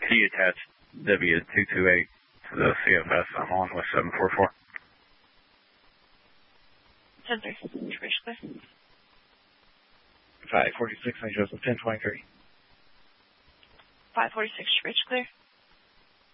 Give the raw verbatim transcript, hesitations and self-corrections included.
C attached W two two eight to the C F S. I'm on with seven four four. ten three, bridge clear. five forty-six, Saint Joseph, ten twenty-three. five forty-six, bridge clear.